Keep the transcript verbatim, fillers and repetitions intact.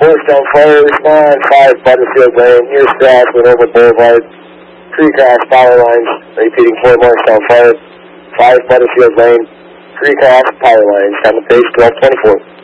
Morristown Fire, respond, five Butterfield Lane, near Strathwood over Boulevard, pre-cross power lines, repeating four Morristown Fire, five Butterfield Lane, pre-cross power lines, on the page twelve twenty-four.